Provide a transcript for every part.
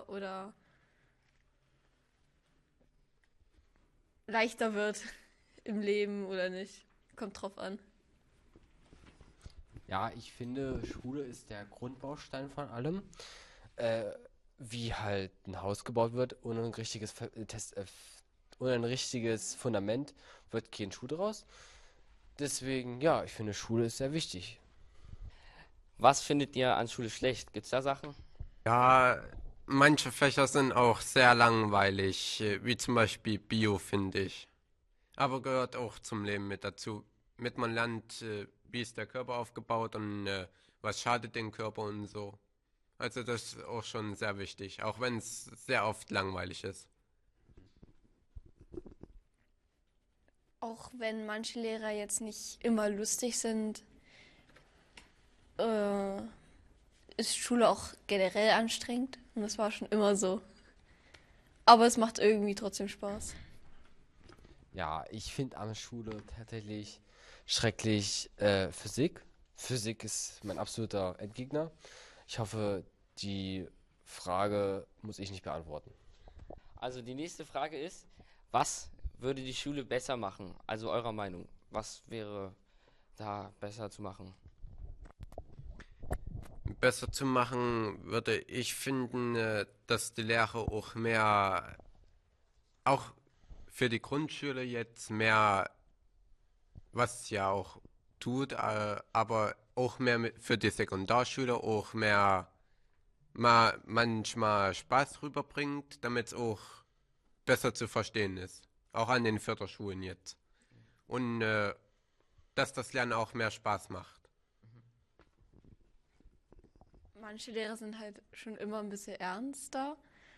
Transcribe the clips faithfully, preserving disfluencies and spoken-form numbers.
oder leichter wird im Leben oder nicht. Kommt drauf an. Ja, ich finde, Schule ist der Grundbaustein von allem. Äh, Wie halt ein Haus gebaut wird, ohne ein richtiges, Fe- äh, Test, äh, f- ohne ein richtiges Fundament wird kein Schuh draus. Deswegen, ja, ich finde, Schule ist sehr wichtig. Was findet ihr an Schule schlecht? Gibt's da Sachen? Ja, manche Fächer sind auch sehr langweilig, äh, wie zum Beispiel Bio, finde ich. Aber gehört auch zum Leben mit dazu. Mit man lernt, äh, wie ist der Körper aufgebaut und äh, was schadet dem Körper und so. Also das ist auch schon sehr wichtig, auch wenn es sehr oft langweilig ist. Auch wenn manche Lehrer jetzt nicht immer lustig sind, äh, ist Schule auch generell anstrengend. Und das war schon immer so. Aber es macht irgendwie trotzdem Spaß. Ja, ich finde an der Schule tatsächlich schrecklich äh, Physik. Physik ist mein absoluter Endgegner. Ich hoffe, die Frage muss ich nicht beantworten. Also die nächste Frage ist, was würde die Schule besser machen? Also eurer Meinung. Was wäre da besser zu machen? Besser zu machen würde ich finden, äh, dass die Lehrer auch mehr, auch für die Grundschule jetzt mehr, was es ja auch tut, äh, aber auch mehr mit, für die Sekundarschule auch mehr mal manchmal Spaß rüberbringt, damit es auch besser zu verstehen ist. Auch an den Förderschulen jetzt. Und äh, dass das Lernen auch mehr Spaß macht. Manche Lehrer sind halt schon immer ein bisschen ernster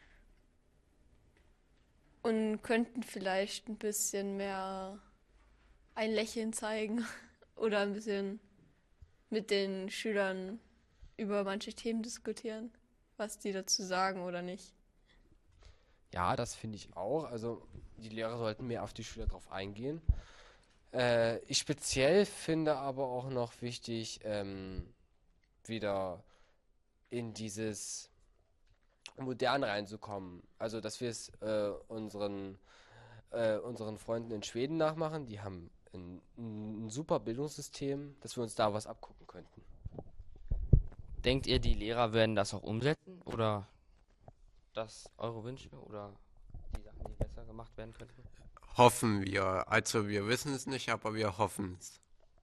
und könnten vielleicht ein bisschen mehr ein Lächeln zeigen oder ein bisschen mit den Schülern über manche Themen diskutieren, was die dazu sagen oder nicht. Ja, das finde ich auch. Also die Lehrer sollten mehr auf die Schüler drauf eingehen. Äh, ich speziell finde aber auch noch wichtig, ähm, wieder in dieses Modern reinzukommen. Also, dass wir es äh, unseren, äh, unseren Freunden in Schweden nachmachen. Die haben ein, ein super Bildungssystem, dass wir uns da was abgucken könnten. Denkt ihr, die Lehrer werden das auch umsetzen? Oder das eure Wünsche oder die Sachen, die besser gemacht werden könnten? Hoffen wir. Also wir wissen es nicht, aber wir hoffen es.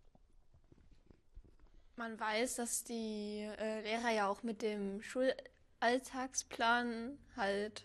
Man weiß, dass die äh, Lehrer ja auch mit dem Schulalltagsplan halt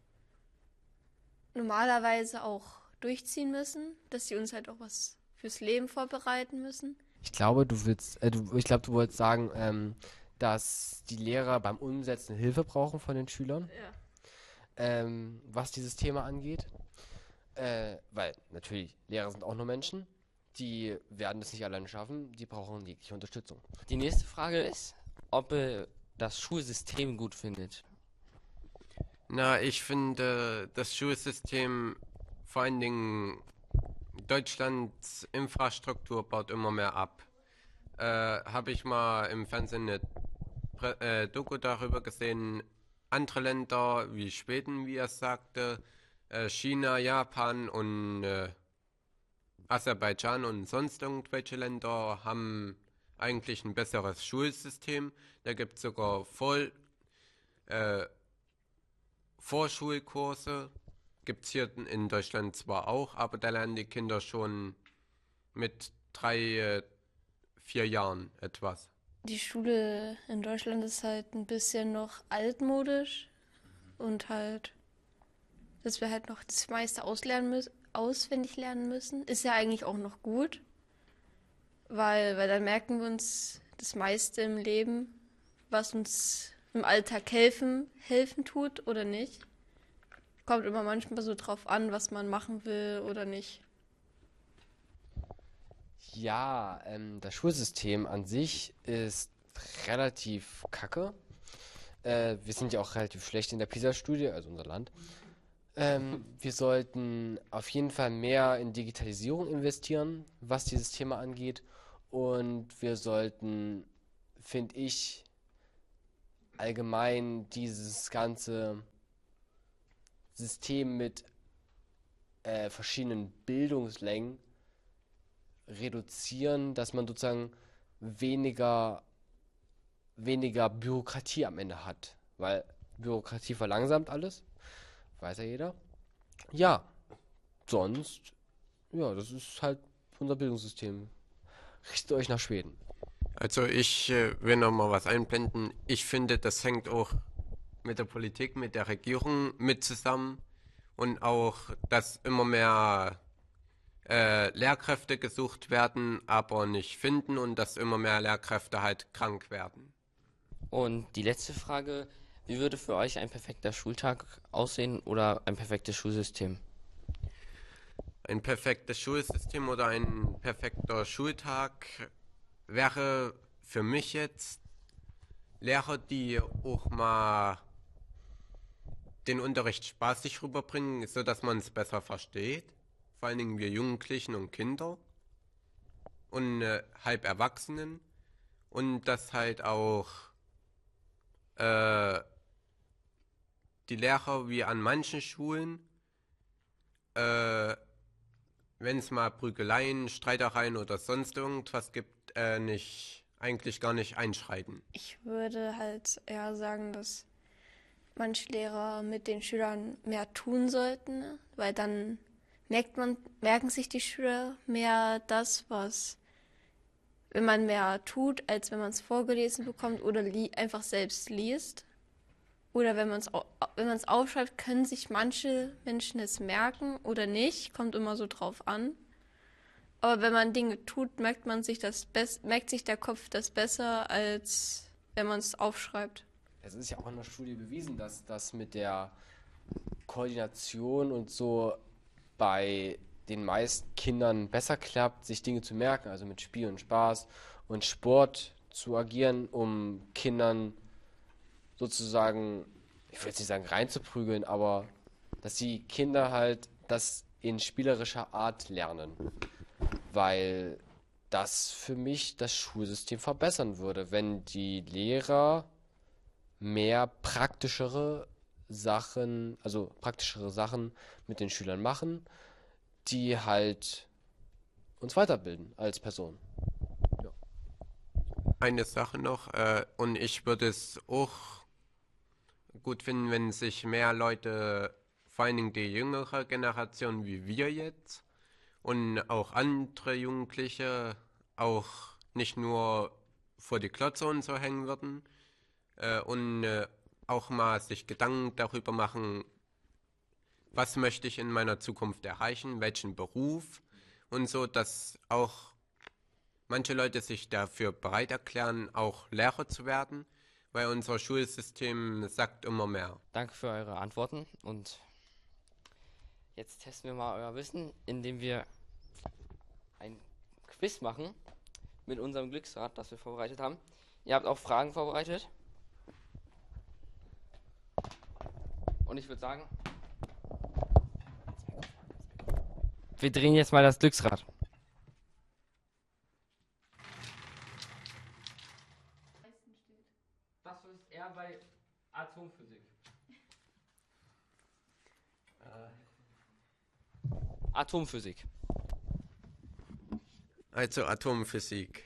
normalerweise auch durchziehen müssen, dass sie uns halt auch was fürs Leben vorbereiten müssen. Ich glaube, du willst, äh, du, ich glaube, du wolltest sagen, ähm, dass die Lehrer beim Umsetzen Hilfe brauchen von den Schülern, Ja. ähm, was dieses Thema angeht. Äh, weil natürlich, Lehrer sind auch nur Menschen. Die werden das nicht alleine schaffen. Die brauchen jegliche Unterstützung. Die nächste Frage ist, ob ihr das Schulsystem gut findet. Na, ich finde das Schulsystem, vor allen Dingen Deutschlands Infrastruktur baut immer mehr ab. Äh, Habe ich mal im Fernsehen eine Prä äh, Doku darüber gesehen, andere Länder wie Schweden, wie er sagte, äh, China, Japan und äh, Aserbaidschan und sonst irgendwelche Länder haben eigentlich ein besseres Schulsystem. Da gibt es sogar voll äh, Vorschulkurse. Gibt es hier in Deutschland zwar auch, aber da lernen die Kinder schon mit drei, äh, vier Jahren etwas. Die Schule in Deutschland ist halt ein bisschen noch altmodisch und halt, dass wir halt noch das meiste auslernen müssen, auswendig lernen müssen, ist ja eigentlich auch noch gut, weil, weil dann merken wir uns das meiste im Leben, was uns im Alltag helfen, helfen tut oder nicht. Kommt immer manchmal so drauf an, was man machen will oder nicht. Ja, ähm, das Schulsystem an sich ist relativ kacke. Äh, wir sind ja auch relativ schlecht in der PISA-Studie, also unser Land. Ähm, wir sollten auf jeden Fall mehr in Digitalisierung investieren, was dieses Thema angeht. Und wir sollten, finde ich, allgemein dieses ganze System mit äh, verschiedenen Bildungslängen reduzieren, dass man sozusagen weniger, weniger Bürokratie am Ende hat. Weil Bürokratie verlangsamt alles, weiß ja jeder. Ja, sonst, ja, das ist halt unser Bildungssystem. Richtet euch nach Schweden. Also ich äh, will noch mal was einblenden. Ich finde, das hängt auch mit der Politik, mit der Regierung mit zusammen und auch, dass immer mehr äh, Lehrkräfte gesucht werden, aber nicht finden und dass immer mehr Lehrkräfte halt krank werden. Und die letzte Frage, wie würde für euch ein perfekter Schultag aussehen oder ein perfektes Schulsystem? Ein perfektes Schulsystem oder ein perfekter Schultag wäre für mich jetzt Lehrer, die auch mal den Unterricht spaßig rüberbringen, so dass man es besser versteht. Vor allen Dingen wir Jugendlichen und Kinder und äh, halb Erwachsenen. Und dass halt auch äh, die Lehrer wie an manchen Schulen, äh, wenn es mal Prügeleien, Streitereien oder sonst irgendwas gibt, äh, nicht, eigentlich gar nicht einschreiten. Ich würde halt eher sagen, dass manche Lehrer mit den Schülern mehr tun sollten, ne? Weil dann merkt man, merken sich die Schüler mehr das, was, wenn man mehr tut, als wenn man es vorgelesen bekommt oder li einfach selbst liest. Oder wenn man es wenn man es aufschreibt, können sich manche Menschen es merken oder nicht, kommt immer so drauf an. Aber wenn man Dinge tut, merkt man sich das best merkt sich der Kopf das besser, als wenn man es aufschreibt. Es ist ja auch in der Studie bewiesen, dass das mit der Koordination und so bei den meisten Kindern besser klappt, sich Dinge zu merken, also mit Spiel und Spaß und Sport zu agieren, um Kindern sozusagen, ich will jetzt nicht sagen reinzuprügeln, aber dass die Kinder halt das in spielerischer Art lernen, weil das für mich das Schulsystem verbessern würde, wenn die Lehrer mehr praktischere Sachen, also praktischere Sachen mit den Schülern machen, die halt uns weiterbilden als Person. Ja. Eine Sache noch, äh, und ich würde es auch gut finden, wenn sich mehr Leute, vor allen Dingen die jüngere Generation wie wir jetzt und auch andere Jugendliche, auch nicht nur vor die Klotze und so hängen würden äh, und äh, auch mal sich Gedanken darüber machen, was möchte ich in meiner Zukunft erreichen, welchen Beruf und so, dass auch manche Leute sich dafür bereit erklären, auch Lehrer zu werden, weil unser Schulsystem sagt immer mehr. Danke für eure Antworten und jetzt testen wir mal euer Wissen, indem wir ein Quiz machen mit unserem Glücksrad, das wir vorbereitet haben. Ihr habt auch Fragen vorbereitet. Und ich würde sagen, wir drehen jetzt mal das Glücksrad. Das ist eher bei Atomphysik. Atomphysik. Also Atomphysik.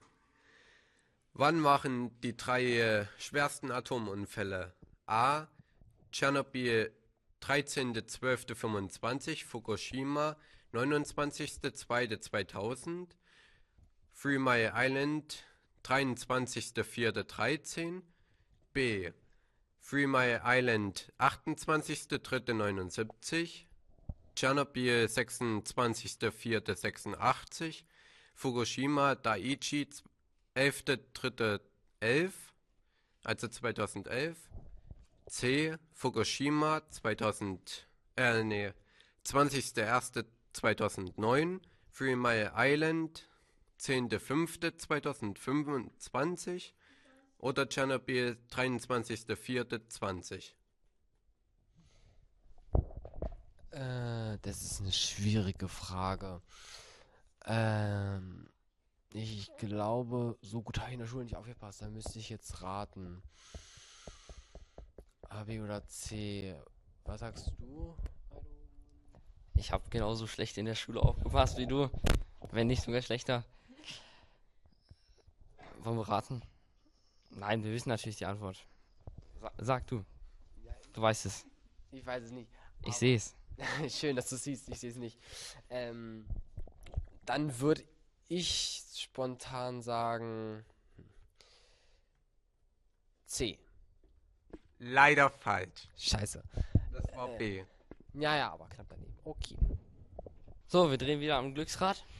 Wann waren die drei äh, schwersten Atomunfälle? A. Tschernobyl dreizehnter zwölfter fünfundzwanzig, Fukushima neunundzwanzigster zweiter zweitausend, Three Mile Island dreiundzwanzigster vierter dreizehn, B. Three Mile Island achtundzwanzigster dritter neunundsiebzig, Tschernobyl sechsundzwanzigster vierter sechsundachtzig, Fukushima Daiichi elfter dritter elf, also zweitausendelf, C. Fukushima zweitausend, äh, nee, zwanzigster erster zweitausendneun, Three Mile Island zehnter fünfter zweitausendfünfundzwanzig oder Tschernobyl dreiundzwanzigster vierter zwanzig. Äh, das ist eine schwierige Frage. Ähm, ich glaube, so gut habe ich in der Schule nicht aufgepasst, da müsste ich jetzt raten. A, B oder C. Was sagst du? Ich habe genauso schlecht in der Schule aufgepasst wie du. Wenn nicht sogar schlechter. Wollen wir raten? Nein, wir wissen natürlich die Antwort. Sa sag du. Du weißt es. Ich weiß es nicht. Ich sehe es. Schön, dass du es siehst. Ich sehe es nicht. Ähm, dann würde ich spontan sagen C. Leider falsch. Scheiße. Das war B. Ja, ja, aber knapp daneben. Okay. So, wir drehen wieder am Glücksrad.